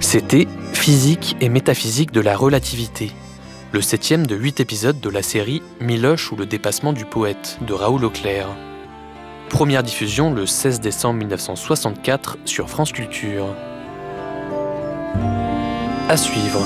C'était Physique et métaphysique de la relativité, le 7e de 8 épisodes de la série Miloche ou le dépassement du poète de Raoul Auclair. Première diffusion le 16 décembre 1964 sur France Culture. À suivre.